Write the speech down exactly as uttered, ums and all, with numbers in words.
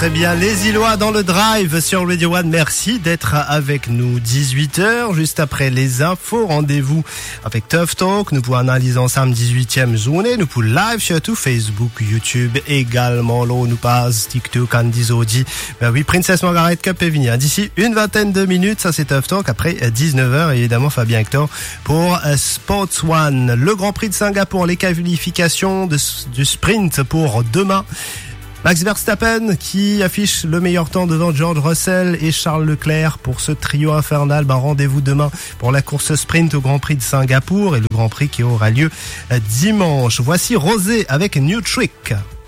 très bien. Les Illois dans le drive sur Radio One. Merci d'être avec nous. dix-huit heures, juste après les infos. Rendez-vous avec Tough Talk. Nous pouvons analyser ensemble dix-huitième journée. Nous pouvons live sur tout Facebook, YouTube également. Là, nous passe TikTok, Andy Zodi. Ben oui, Princess Margaret Cup est venue. D'ici une vingtaine de minutes, ça c'est Tough Talk. Après dix-neuf heures, évidemment, Fabien Hector pour Sports One. Le Grand Prix de Singapour, les qualifications de, du sprint pour demain. Max Verstappen qui affiche le meilleur temps devant George Russell et Charles Leclerc pour ce trio infernal. Ben, rendez-vous demain pour la course sprint au Grand Prix de Singapour et le Grand Prix qui aura lieu dimanche. Voici Rosé avec New Trick.